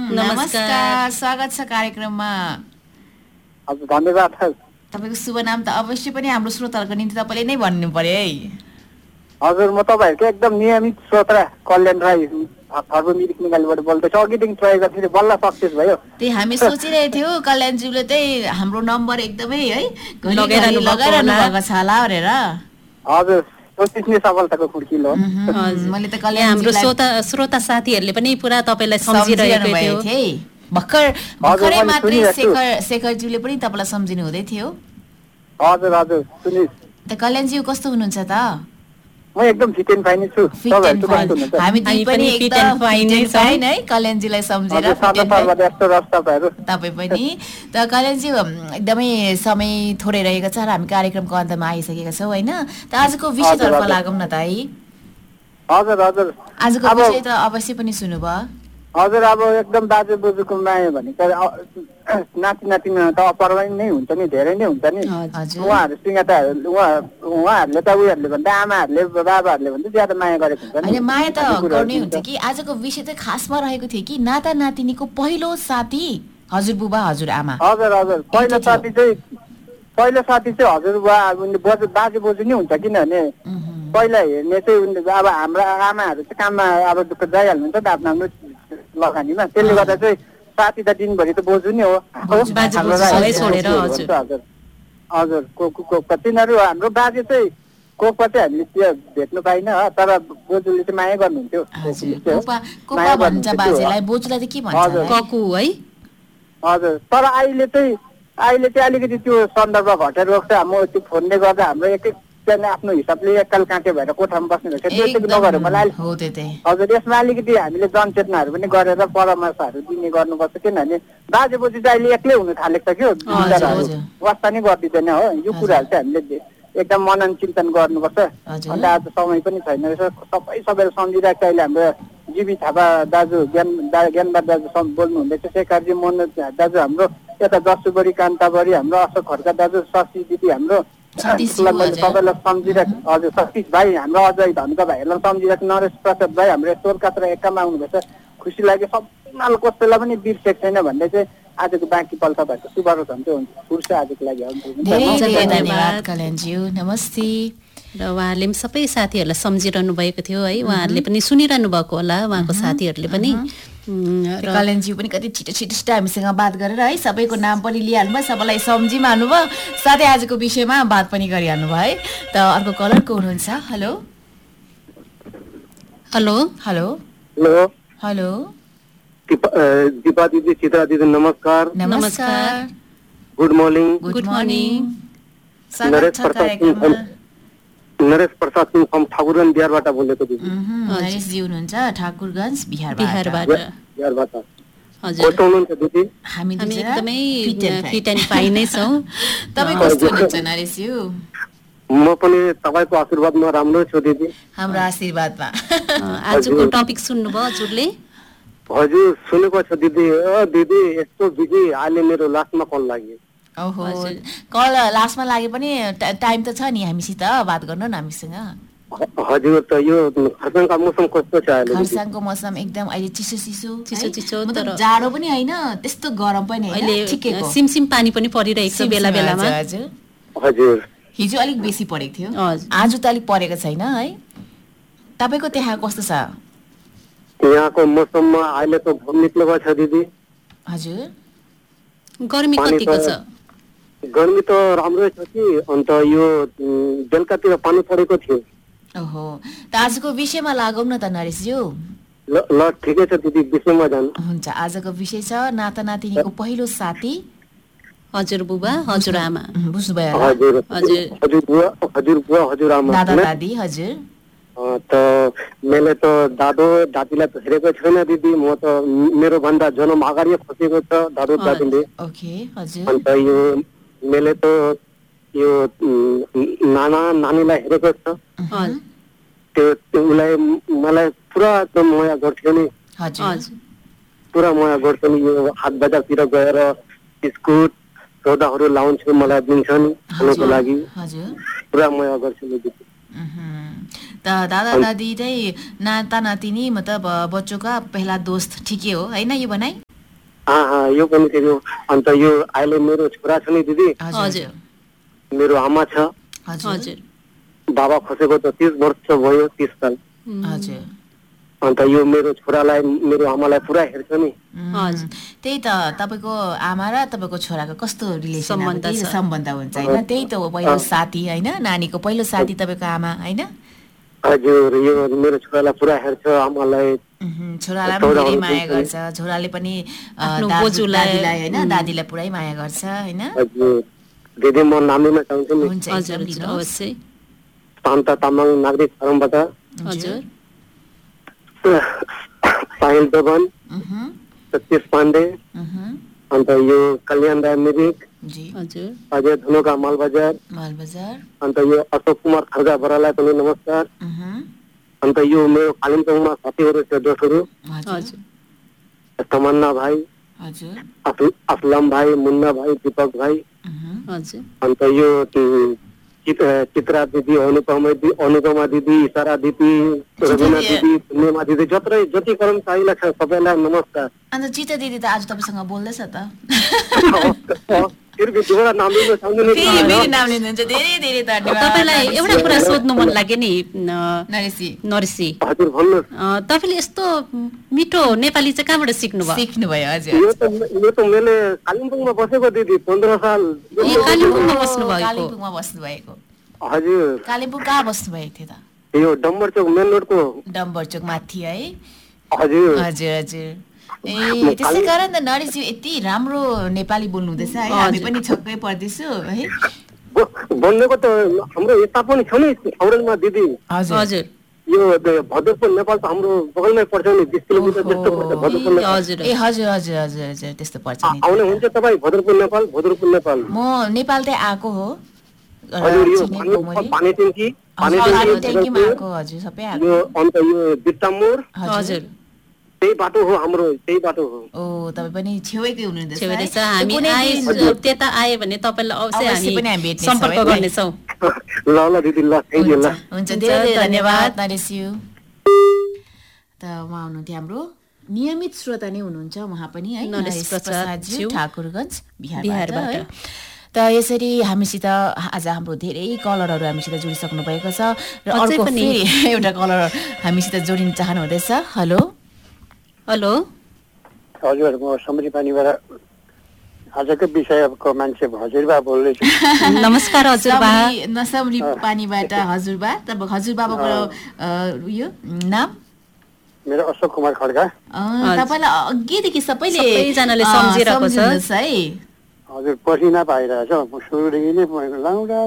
नमस्कार, स्वागत छ कार्यक्रममा। हजुर धन्यवाद। तपाईको शुभ नाम त अवश्य पनि हाम्रो श्रोताहरूको निम्ति तपाईँले नै भन्नु पर्यो है। हजुर म तपाईँहरूको एकदम नियमित श्रोता कल्याण राई फर्बु मिरिक निगालीबाट बोल्दैछु। अघिदेखि ट्राई गर्दै बल्ल सक्सेस भयो। त्यही हामी सोचिरहेको थियौ कल्याणज्यूले चाहिँ हाम्रो नम्बर एकदमै है लगाइरहनु भएको छ होला भनेर। हजुर सोचिने सफलताको खुड्किलो हो। मैले त कल्याण हाम्रो श्रोता साथीहरूले पनि पुरा तपाईलाई सम्झिरहेको थियो। भर्खरै मात्रै शेखरज्यूले पनि तपाईलाई सम्झिनु हुँदै थियो। हजुर हजुर सुनिस। त कल्याणज्यू कस्तो हुनुहुन्छ त? म एकदम फिट एन्ड फाइन छु। तपाईहरु कस्तो हुनुहुन्छ? हामी दुई पनि एकदम फाइन है कल्याणजीलाई सम्झेर। तपाई पनि। त कल्याणजी एकदमै समय थोरै रहेको छ र हामी कार्यक्रमको अन्तमा आइसकेका छौं हैन। त आजको विषयतर्फ लागौं न त है। हजुर हजुर। आजको विषय त अवश्य पनि सुन्नुभयो। हजुर अब एकदम दाजु बोजूको माया भनेको नाति नातिना त अपरवाइन नै हुन्छ नि, धेरै नै हुन्छ नि। उहाँहरूसँग त उहाँहरूले त उयोहरूले भन्दा आमाहरूले बाबाहरूले भन्दा ज्यादा माया गरेको हुन्छ नि। माया त गर्नै हुन्छ कि। आजको विषय चाहिँ खासमा रहेको थियो कि नाता नातिनीको पहिलो साथी हजुरबुबा हजुरआमा। हजुर हजुर। पहिलो साथी चाहिँ हजुरबुबा बाजे बोजू नै हुन्छ। किनभने पहिला हेर्ने चाहिँ अब हाम्रो आमाहरू चाहिँ काममा अब जाइहाल्नुहुन्छ नि त आफ्नो आफ्नो लगानीमा। त्यसले गर्दा चाहिँ साथी त दिनभरि त बोजू नै हो। हजुर तिनीहरू हाम्रो बाजे चाहिँ कोपा चाहिँ हामीले त्यो भेट्नु पाइन, तर बोजूले चाहिँ माया गर्नुहुन्थ्यो। हजुर तर अहिले चाहिँ अलिकति त्यो सन्दर्भ घटेर गएको छ। म त्यो फोनले गर्दा हाम्रो एक एकजना आफ्नो हिसाबले एकल काँटे भएर कोठामा बस्ने रहेछ। त्यो चाहिँ नगरेर मलाई हजुर यसमा अलिकति हामीले जनचेतनाहरू पनि गरेर परामर्शहरू दिने गर्नुपर्छ। किनभने बाजे बोजू चाहिँ अहिले एक्लै हुनु थालेको छ कि वास्ता नै गरिदिँदैन हो। यो कुराहरू चाहिँ हामीले एकदम मनन चिन्तन गर्नुपर्छ। अन्त आज समय पनि छैन रहेछ। सबैले सम्झिरहेको छ। अहिले हाम्रो जीवी थापा दाजु ज्ञानबाद दाजु बोल्नु हुँदैछ। शेखरजी मनोज दाजु हाम्रो यता जसुबरी कान्ताबरी हाम्रो अशोक खड्का दाजु, शशि दिदी हाम्रो सबैलाई सम्झिरहेको। हजुर सतीश भाइ हाम्रो अजय धनका भाइहरूलाई सम्झिरहेको। नरेश प्रसाद भाइ हाम्रो सोलकात्र एकामा आउनुभएछ। खुसी लाग्यो। सबैमा कसैलाई पनि बिर्सेको छैन भन्दै चाहिँ आजको बाँकी पल तपाईँहरूको शुभ हुन्छ फुर्स आजको लागि। धन्यवाद कल्याणज्यू, नमस्ते। र उहाँहरूले पनि सबै साथीहरूलाई सम्झिरहनु भएको थियो है। उहाँहरूले पनि सुनिरहनु भएको होला, उहाँको साथीहरूले पनि। कल्याणज्यू पनि कति छिटो हामीसँग बात गरेर है सबैको नाम पनि लिइहाल्नु भयो, सबैलाई सम्झिमा हाल्नुभयो, साथै आजको विषयमा बात पनि गरिहाल्नु भयो है। त अर्को कलर को हुनुहुन्छ? Hello hello hello hello hello. Deepa दिदी, चित्रा दिदी नमस्कार। नमस्कार, good morning. Good morning. Naresh Prasad Singh from ठाकुरगञ्ज बिहारबाट बोलेको दिदी। नरेश जी हुनुहुन्छ ठाकुरगञ्ज बिहारबाट। हजुर कस्तो हुनुहुन्छ दिदी? हामी एकदमै फिट एन्ड फाइन नै छौं। तपाई कस्तो हुनुहुन्छ नरेश ज्यू? म पनि तपाईको आशीर्वादमा राम्रो छु दिदी। हाम्रो आशीर्वादमा। आजको टपिक सुन्नुभयो हजुरले? हजुर सुनेको छ दिदी। दिदी यस्तो बिजी अहिले मेरो लास्टमा कल लाग्यो। ओहो, कल लास्टमा लागे पनि टाइम त छ नि हामीसित बात गर्नु न हामीसँग। हजुर त यो खरसाङको मौसम कस्तो छ अहिले? खरसाङको मौसम एकदम अहिले चिसो तर जाडो पनि हैन त्यस्तो गरम पनि हैन, ठिकैको। सिमसिम पानी पनि परिरहेको छ बेला बेलामा। हजुर हिजो अलिक बेसी परेको थियो, आज त अलिक परेको छैन है। तपाईको त्यहाँ कस्तो छ? यहाँको मौसममा अहिले त घाम निक्लेको छ दिदी। हजुर गर्मी कतिको छ? गर्मी त राम्रै छ कि। अन्त यो बेलुकातिर पानी परेको थियो। ओहो, त आजको विषयमा लागौं न त नरेशज्यू। ल ठिकै छ दिदी, विषयमा जानु। हुन्छ। आजको विषय छ नाता नातिनीको पहिलो साथी हजुरबुबा हजुरआमा। बुझ्नुभयो होला? हजुरबुवा हजुरआमा, दादा दादी। हजुर त मैले त दादो दादीलाई त हेरेको छैन दिदी। म त मेरो भन्दा जन्म अगाडि फसेको छ दादो दादीले। ओके हजुर। अन्त यो मैले त यो नाना नानीलाई हेरेको छ। त्यो उसलाई मलाई पुरा माया गर्थ्यो नि। पुरा माया गर्थ्यो नि। यो हाट बजारतिर गएर बिस्कुट सौदाहरू लाउँछु, मलाई दिन्छन् खानको लागि। पुरा माया गर्छु नि दिदी। त दादा दादी चाहिँ नाता नातिनी मतलब बच्चों का पहला दोस्त, ठीक है हो, है ना ये बनाई? यो पनि थियो। अन्त यो अहिले मेरो छोरा छ नि दिदी, हजुर मेरो आमा छ, हजुर बाबा खसेको त 30 वर्ष भयो, 30 साल। हजुर अन्त यो मेरो छोरालाई मेरो आमालाई पुरा हेर्छ नि। हजुर त्यही त तपाईको आमा र तपाईको छोराको कस्तो रिलेसन सम्बन्ध छ। सम्बन्ध हुन्छ हैन, त्यही त हो पहिलो साथी हैन, नानीको पहिलो साथी तपाईको आमा हैन। हजुर यो मेरो छोरालाई पुरा हेर्छ, आमालाई छोरालाई पनि धेरै माया गर्छ, छोराले पनि दाजुलाई हैन दादीलाई पुरै माया गर्छ हैन। हजुर दिदी म नाम लिन चाहन्छु नि। हुन्छ हजुर अवश्य। शान्ता तामाङ नागरिक फारमबाट, हजुर साहिल देवन, सतीश पाण्डे, अन्त यो कल्याण राय मिरिक, हजुर अजय धनुका मालबजार, अन्त यो अशोक कुमार खड्गा बरालाई पनि नमस्कार। अन्त यो मेरो कालिम्पोङमा साथीहरू छ दोस्तहरू, तमन्ना भाइ, असलम भाइ, मुन्ना भाइ, दीपक भाइ, अन्त यो चित्रा दिदी, अनुपमा दिदी, इसारा दिदी, रविना दिदी, पूर्णिमा दिदी, जति कर्मचारीलाई छ सबैलाई नमस्कार। अन्त चित्रा दिदी त आज तपाईसँग बोल्दैछ त। तपाईलाई एउटा कुरा सोध्नु मन लाग्यो नि नरेशी, हजुर भन्नुहोस्। तपाईले यस्तो मिठो नेपाली चाहिँ कहाँबाट सिक्नुभयो? हजुर यो त मैले कालिम्पोङमा बसेको दिदी 15 साल। कालिम्पोङमा बस्नु भएको? हजुर कालिम्पोङ कहाँ बस्नु भएको थियो त? यो डम्बर चोक मेन रोडको डम्बर चोक माथि है। हजुर हजुर हजुर त्यसै कारण त नरेशजी यति राम्रो नेपाली बोल्नु हुँदैछ है, हामी पनि छक्कै पर्दैछु है। बोल्नेको त हाम्रो यता पनि छ नि छौरेलमा दिदी। हजुर यो भदरपुर नेपाल त हाम्रो बगलमै पर्छ नि, 20 किलोमिटर जस्तो पर्छ भदरपुर नेपाल। हजुर हजुर हजुर हजुर हजुर त्यस्तो पर्छ नि। आउने हुन्छ तपाईँ भदरपुर नेपाल? म नेपाल चाहिँ आएको हो। हजुर यो पानी ट्याङ्की आएको हजुर सबै आएको। यो अन्त यो बिट्टामोर हजुर त्यही बाटो हो हाम्रो, त्यही बाटो हो। ओ तपाईँ पनि छेउकै हुनुहुँदैछ। हामी त्यता आए भने तपाईलाई अवश्य हामी सम्पर्क गर्नेछौँ। ल ल दिदी ल थ्याङ्क यू ल। हुन्छ धेरै धन्यवाद नरेशज्यू। त उहाँ हुनुहुन्थ्यो हाम्रो नियमित श्रोता नै हुनुहुन्छ उहाँ पनि है, नरेश प्रसादज्यू ठाकुरगञ्ज बिहारबाट। त यसरी हामीसित आज हाम्रो धेरै कलरहरू हामीसित जोडिसक्नु भएको छ र अर्को पनि एउटा कलर हामीसित जोडिन चाहनु हुँदैछ। हेलो हेलो हजुर म समरी पानीबाट आजको विषयको मान्छे हजुरबा बोल्दैछु। नमस्कार हजुरबा। नसमरी पानीबाट हजुरबा। तब हजुरबाको यो नाम? मेरो अशोक कुमार खड्गा। तपाईलाई अघिदेखि सबैजनाले सम्झिरहेको छ है। हजुर पसिना पाइरहेछ सुरुदेखि नै लाउँदा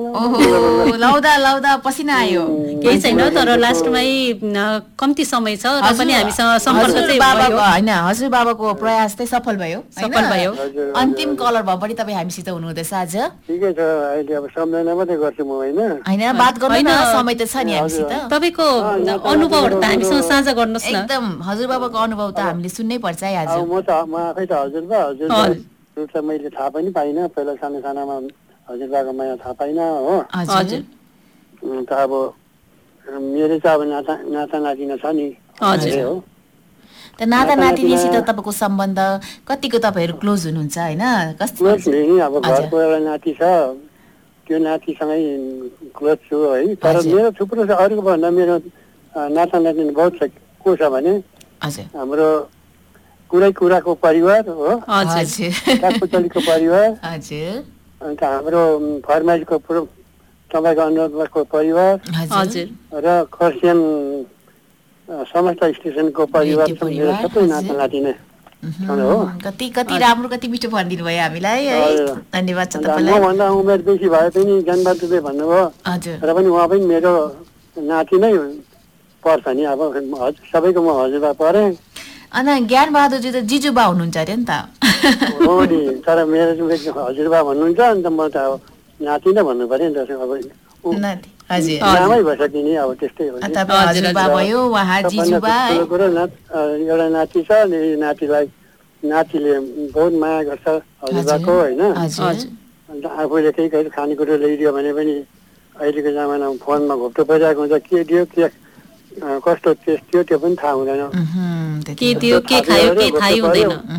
पसिना आयो। केही छैन तर लास्टमै कम्ती समय छ र पनि हामीसँग सम्पर्क चाहिँ होइन हजुरबाबाको प्रयास चाहिँ सफल भयो। अन्तिम कलर भए पनि तपाईँ हामीसित हुनुहुँदैछ आज। ठिकै छ अहिले अब सम्झना मात्रै गर्छु म होइन बात गर्नु न, समय त छ नि हामीसित। तपाईँको अनुभवहरू त हामीसँग साझा गर्नुहोस् न। एकदम हजुरबाबाको अनुभव त हामीले सुन्नै पर्छ है आज। म आफै त हजुर मैले थाहा पनि पाइनँ, पहिला सानामा हजुरबाको माया थाहा पाइनँ हो। त अब मेरो चाहिँ अब नाता नातिना छ नि हो। त नाता नातिनीसित तपाईँको सम्बन्ध कतिको तपाईँहरू क्लोज हुनुहुन्छ होइन? अब घरको एउटा नाति छ, त्यो नातिसँगै क्लोज छु है। तर मेरो थुप्रो छ, अरूको भन्दा मेरो नाता नातिनी बहुत छ। को छ भने हाम्रो कुराको परिवार हो, काठपुतलीको परिवार, अन्त हाम्रो फर्माइजको तपाईँको अनुरोधको परिवार र खरसाङ समस्त स्टेसनको परिवार सबै नाता नातिनी हो। कति राम्रो कति मिठो भनिदिनु भयो हामीलाई है, धन्यवाद छ तपाईँलाई। मभन्दा उमेर बेसी भए पनि ज्ञानबहादुर दुबे भन्नुभयो र पनि उहाँ पनि मेरो नाति नै पर्छ नि। अब सबैको म हजुरबा परेँ। अनि ज्ञानबहादुरजी त जिजुबा हुनुहुन्छ अरे नि त? हो नि, तर मेरो हजुरबा भन्नुहुन्छ नि त, म त अब नाति नै भन्नु पर्यो नि त। अब नामै भइसक्यो नि, अब त्यस्तै हो। हजुरबा भयो उहाँ जिजुबा। एउटा नाति छ, नातिले बहुत माया गर्छ हजुरबाको होइन। अन्त आफूले केही खानेकुरो ल्याइदियो भने पनि अहिलेको जमानामा फोनमा घोप्टो परिरहेको हुन्छ, के दियो के कस्तो टेस्ट थियो त्यो पनि थाहा हुँदैन। के दियो के खायो के थाहै हुँदैन।